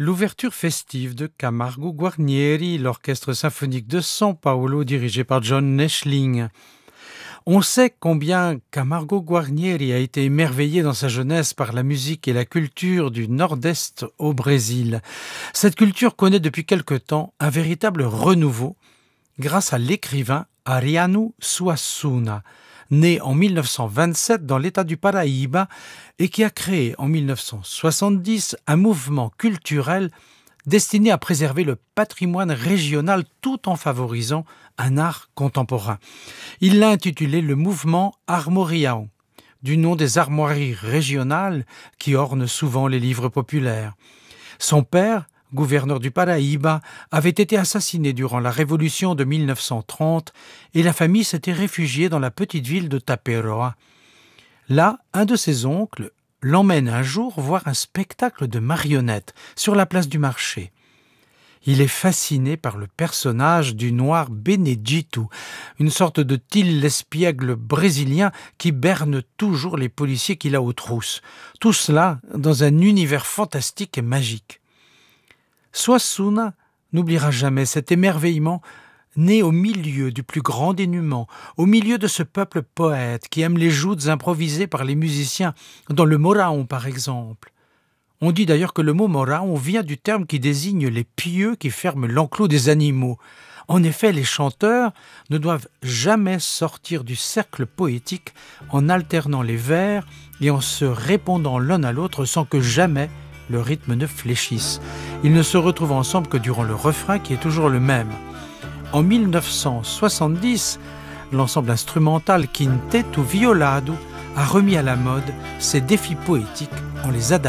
L'ouverture festive de Camargo Guarnieri, l'orchestre symphonique de São Paulo dirigé par John Neschling. On sait combien Camargo Guarnieri a été émerveillé dans sa jeunesse par la musique et la culture du nord-est au Brésil. Cette culture connaît depuis quelque temps un véritable renouveau grâce à l'écrivain Ariano Suassuna, né en 1927 dans l'état du Paraíba et qui a créé en 1970 un mouvement culturel destiné à préserver le patrimoine régional tout en favorisant un art contemporain. Il l'a intitulé le mouvement Armorião, du nom des armoiries régionales qui ornent souvent les livres populaires. Son père, gouverneur du Paraíba, avait été assassiné durant la révolution de 1930 et la famille s'était réfugiée dans la petite ville de Taperoá. Là, un de ses oncles l'emmène un jour voir un spectacle de marionnettes sur la place du marché. Il est fasciné par le personnage du noir Benedito, une sorte de Till l'espiègle brésilien qui berne toujours les policiers qu'il a aux trousses. Tout cela dans un univers fantastique et magique. Suassuna n'oubliera jamais cet émerveillement né au milieu du plus grand dénuement, au milieu de ce peuple poète qui aime les joutes improvisées par les musiciens, dans le moraon par exemple. On dit d'ailleurs que le mot moraon vient du terme qui désigne les pieux qui ferment l'enclos des animaux. En effet, les chanteurs ne doivent jamais sortir du cercle poétique en alternant les vers et en se répondant l'un à l'autre sans que jamais le rythme ne fléchisse. Ils ne se retrouvent ensemble que durant le refrain qui est toujours le même. En 1970, l'ensemble instrumental Quinteto Violado a remis à la mode ces défis poétiques en les adaptant